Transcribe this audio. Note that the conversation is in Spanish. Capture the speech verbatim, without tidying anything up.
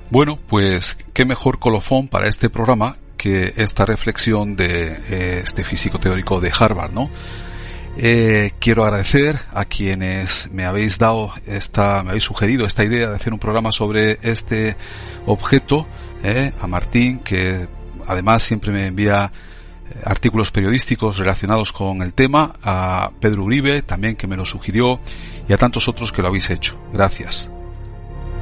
Bueno, pues qué mejor colofón para este programa que esta reflexión de eh, este físico teórico de Harvard, ¿no? Eh, quiero agradecer a quienes me habéis dado esta, me habéis sugerido esta idea de hacer un programa sobre este objeto, eh, a Martín, que además siempre me envía artículos periodísticos relacionados con el tema, a Pedro Uribe también, que me lo sugirió, y a tantos otros que lo habéis hecho. Gracias.